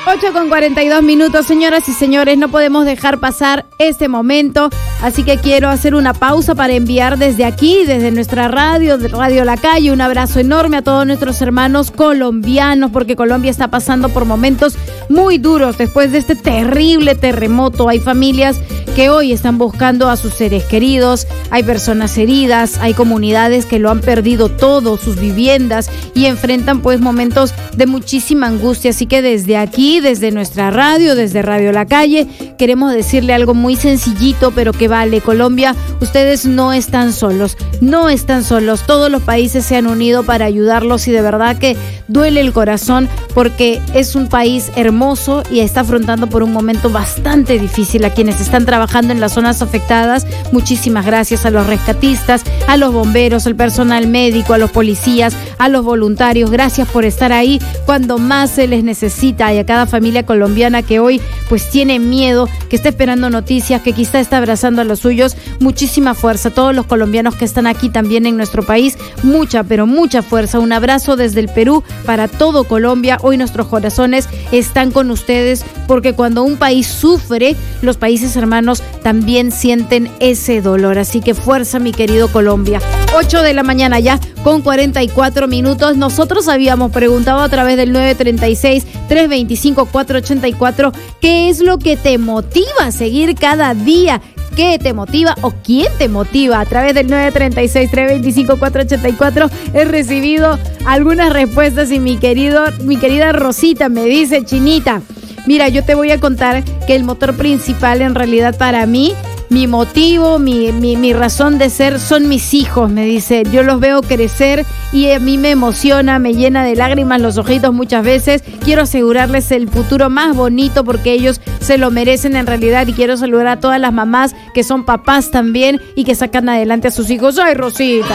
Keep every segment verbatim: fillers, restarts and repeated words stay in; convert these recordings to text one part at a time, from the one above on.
ocho con cuarenta y dos minutos, señoras y señores, no podemos dejar pasar este momento, así que quiero hacer una pausa para enviar desde aquí, desde nuestra radio, de Radio La Calle, un abrazo enorme a todos nuestros hermanos colombianos, porque Colombia está pasando por momentos muy duros después de este terrible terremoto. Hay familias que hoy están buscando a sus seres queridos, hay personas heridas, hay comunidades que lo han perdido todo, sus viviendas, y enfrentan pues momentos de muchísima angustia, así que desde aquí, desde nuestra radio, desde Radio La Calle, queremos decirle algo muy sencillito, pero que vale. Colombia, ustedes no están solos, no están solos, todos los países se han unido para ayudarlos y de verdad que duele el corazón porque es un país hermoso y está afrontando por un momento bastante difícil. A quienes están trabajando en las zonas afectadas, muchísimas gracias a los rescatistas, a los bomberos, al personal médico, a los policías, a los voluntarios, gracias por estar ahí cuando más se les necesita, y a cada familia colombiana que hoy pues tiene miedo, que está esperando noticias, que quizá está abrazando a los suyos, muchísima fuerza. Todos los colombianos que están aquí también en nuestro país, mucha, pero mucha fuerza. Un abrazo desde el Perú para todo Colombia. Hoy nuestros corazones están con ustedes porque cuando un país sufre, los países hermanos también sienten ese dolor. Así que fuerza, mi querido Colombia. ocho de la mañana ya con cuarenta y cuatro minutos. Nosotros habíamos preguntado a través del nueve tres seis, tres dos cinco, cuatro ocho cuatro qué es lo que te motiva a seguir cada día. ¿Qué te motiva o quién te motiva? A través del nueve tres seis, tres dos cinco, cuatro ocho cuatro he recibido algunas respuestas y mi querido, mi querida Rosita me dice: Chinita, mira, yo te voy a contar que el motor principal en realidad para mí, mi motivo, mi, mi, mi razón de ser son mis hijos, me dice. Yo los veo crecer y a mí me emociona, me llena de lágrimas los ojitos muchas veces. Quiero asegurarles el futuro más bonito porque ellos se lo merecen en realidad, y quiero saludar a todas las mamás que son papás también y que sacan adelante a sus hijos. ¡Ay, Rosita!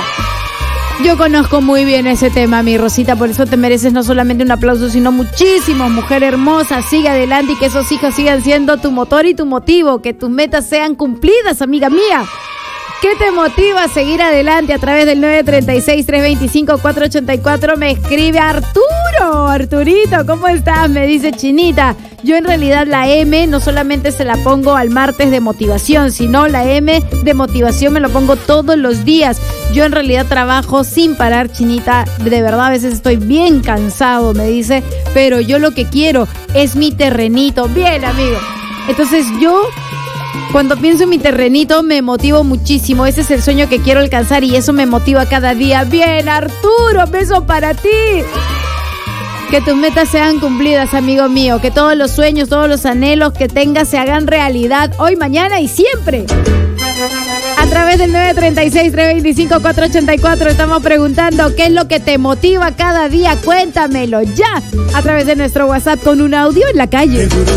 Yo conozco muy bien ese tema, mi Rosita, por eso te mereces no solamente un aplauso, sino muchísimos, mujer hermosa. Sigue adelante y que esos hijos sigan siendo tu motor y tu motivo, que tus metas sean cumplidas, amiga mía. ¿Qué te motiva a seguir adelante? A través del nueve tres seis, tres dos cinco, cuatro ocho cuatro me escribe Arturo. Arturito, ¿cómo estás? Me dice: Chinita, yo en realidad la M no solamente se la pongo al martes de motivación, sino la M de motivación me lo pongo todos los días. Yo en realidad trabajo sin parar, Chinita, de verdad a veces estoy bien cansado, me dice, pero yo lo que quiero es mi terrenito. Bien, amigo. Entonces yo, cuando pienso en mi terrenito, me motivo muchísimo. Ese es el sueño que quiero alcanzar y eso me motiva cada día. Bien, Arturo, beso para ti. Que tus metas sean cumplidas, amigo mío. Que todos los sueños, todos los anhelos que tengas se hagan realidad hoy, mañana y siempre. A través del nueve tres seis, tres dos cinco, cuatro ocho cuatro estamos preguntando qué es lo que te motiva cada día. Cuéntamelo ya a través de nuestro WhatsApp con un audio en la calle.